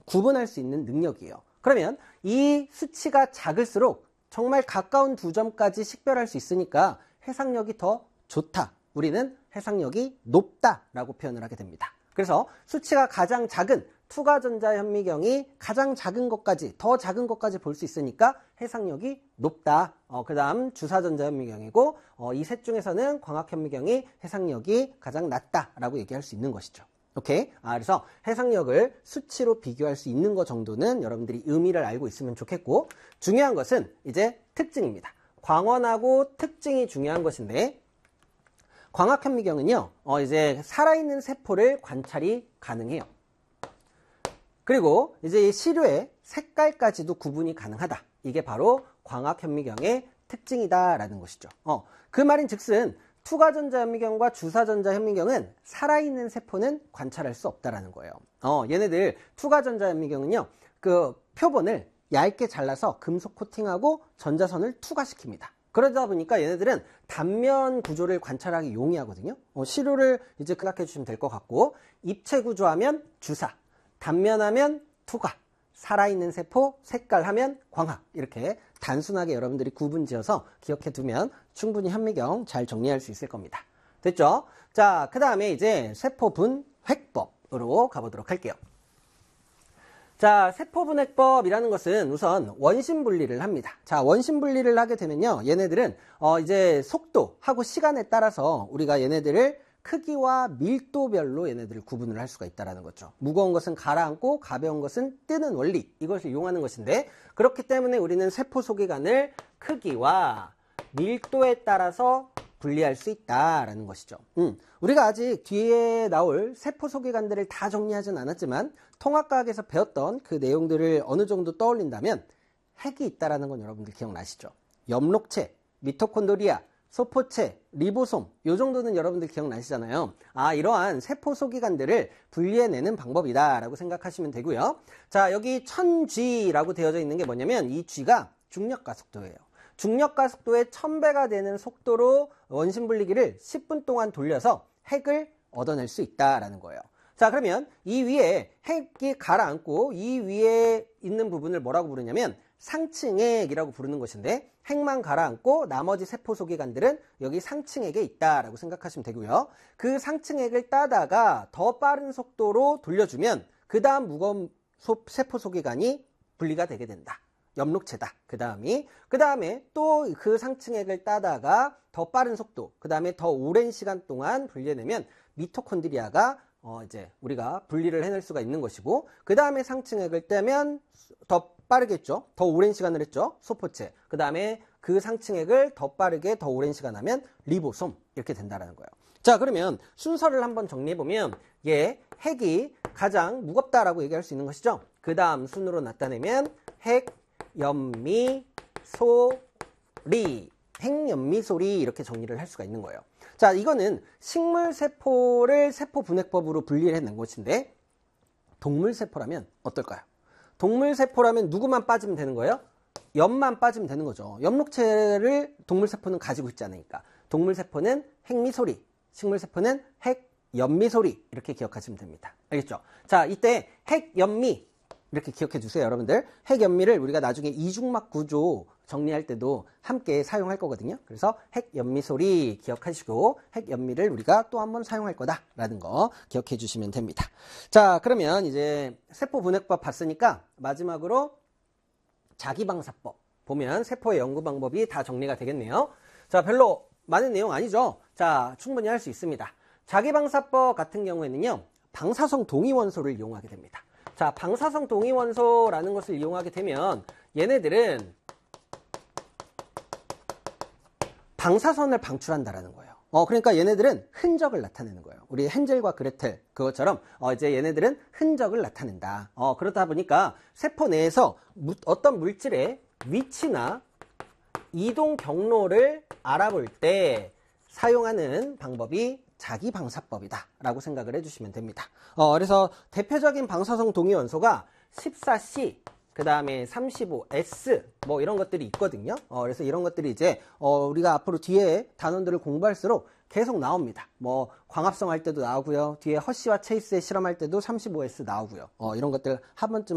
구분할 수 있는 능력이에요. 그러면 이 수치가 작을수록 정말 가까운 두 점까지 식별할 수 있으니까 해상력이 더 좋다. 우리는 해상력이 높다라고 표현을 하게 됩니다. 그래서 수치가 가장 작은 투과전자 현미경이 가장 작은 것까지, 더 작은 것까지 볼 수 있으니까 해상력이 높다. 그 다음 주사전자 현미경이고 이 셋 중에서는 광학 현미경이 해상력이 가장 낮다라고 얘기할 수 있는 것이죠. 오케이? 그래서 해상력을 수치로 비교할 수 있는 것 정도는 여러분들이 의미를 알고 있으면 좋겠고, 중요한 것은 이제 특징입니다. 광원하고 특징이 중요한 것인데, 광학 현미경은요, 이제 살아있는 세포를 관찰이 가능해요. 그리고 이제 이 시료의 색깔까지도 구분이 가능하다. 이게 바로 광학 현미경의 특징이다라는 것이죠. 그 말인 즉슨 투과전자 현미경과 주사전자 현미경은 살아있는 세포는 관찰할 수 없다라는 거예요. 얘네들 투과전자 현미경은요, 그 표본을 얇게 잘라서 금속 코팅하고 전자선을 투과시킵니다. 그러다 보니까 얘네들은 단면 구조를 관찰하기 용이하거든요. 시료를 이제 생각해 주시면 될 것 같고, 입체 구조하면 주사, 단면하면 투과, 살아있는 세포, 색깔하면 광학, 이렇게 단순하게 여러분들이 구분 지어서 기억해 두면 충분히 현미경 잘 정리할 수 있을 겁니다. 됐죠? 자, 그 다음에 이제 세포분획법으로 가보도록 할게요. 자, 세포분획법이라는 것은 우선 원심 분리를 합니다. 자, 원심 분리를 하게 되면요, 얘네들은 이제 속도하고 시간에 따라서 우리가 얘네들을 크기와 밀도별로 얘네들을 구분을 할 수가 있다는 거죠. 무거운 것은 가라앉고 가벼운 것은 뜨는 원리, 이것을 이용하는 것인데, 그렇기 때문에 우리는 세포 소기관을 크기와 밀도에 따라서 분리할 수 있다라는 것이죠. 우리가 아직 뒤에 나올 세포 소기관들을 다 정리하진 않았지만 통합과학에서 배웠던 그 내용들을 어느 정도 떠올린다면 핵이 있다라는 건 여러분들 기억나시죠? 엽록체, 미토콘드리아, 소포체, 리보솜, 요 정도는 여러분들 기억나시잖아요. 이러한 세포 소기관들을 분리해내는 방법이다라고 생각하시면 되고요. 자, 여기 1000G라고 되어져 있는 게 뭐냐면 이 G가 중력가 속도예요. 중력가 속도의 1000배가 되는 속도로 원심 분리기를 10분 동안 돌려서 핵을 얻어낼 수 있다라는 거예요. 자, 그러면 이 위에 핵이 가라앉고 이 위에 있는 부분을 뭐라고 부르냐면 상층핵이라고 부르는 것인데, 핵만 가라앉고 나머지 세포 소기관들은 여기 상층핵에 있다라고 생각하시면 되고요. 그 상층핵을 따다가 더 빠른 속도로 돌려주면 그 다음 무거운 세포 소기관이 분리가 되게 된다. 엽록체다. 그 다음에 또 그 상층핵을 따다가 더 빠른 속도, 그 다음에 더 오랜 시간 동안 분리해내면 미토콘드리아가 이제 우리가 분리를 해낼 수가 있는 것이고, 그 다음에 상층핵을 떼면 더 빠르겠죠. 더 오랜 시간을 했죠. 소포체. 그 다음에 그 상층핵을 더 빠르게 더 오랜 시간 하면 리보솜, 이렇게 된다는 거예요. 자, 그러면 순서를 한번 정리해보면 핵이 가장 무겁다라고 얘기할 수 있는 것이죠. 그 다음 순으로 나타내면 핵, 연미, 소리, 핵연미소리, 이렇게 정리를 할 수가 있는 거예요. 자, 이거는 식물세포를 세포분획법으로 분리를 해낸 것인데, 동물세포라면 어떨까요? 동물세포라면 누구만 빠지면 되는 거예요? 엽만 빠지면 되는 거죠. 엽록체를 동물세포는 가지고 있지 않으니까. 동물세포는 핵미소리, 식물세포는 핵연미소리, 이렇게 기억하시면 됩니다. 알겠죠? 자, 이때 핵연미, 이렇게 기억해 주세요, 여러분들. 핵연미를 우리가 나중에 이중막 구조 정리할 때도 함께 사용할 거거든요. 그래서 핵연미소리 기억하시고 핵연미를 우리가 또 한번 사용할 거다라는 거 기억해 주시면 됩니다. 자, 그러면 이제 세포분획법 봤으니까 마지막으로 자기방사법 보면 세포의 연구 방법이 다 정리가 되겠네요. 자, 별로 많은 내용 아니죠? 자, 충분히 할 수 있습니다. 자기방사법 같은 경우에는요, 방사성 동위원소를 이용하게 됩니다. 자, 방사성 동위원소라는 것을 이용하게 되면 얘네들은 방사선을 방출한다라는 거예요. 그러니까 얘네들은 흔적을 나타내는 거예요. 우리 헨젤과 그레텔 그것처럼 이제 얘네들은 흔적을 나타낸다. 그러다 보니까 세포 내에서 어떤 물질의 위치나 이동 경로를 알아볼 때 사용하는 방법이 자기방사법이다 라고 생각을 해주시면 됩니다. 그래서 대표적인 방사성 동위원소가 14C, 그 다음에 35S, 뭐 이런 것들이 있거든요. 그래서 이런 것들이 이제 우리가 앞으로 뒤에 단원들을 공부할수록 계속 나옵니다. 뭐 광합성 할 때도 나오고요. 뒤에 허쉬와 체이스의 실험할 때도 35S 나오고요. 이런 것들 한 번쯤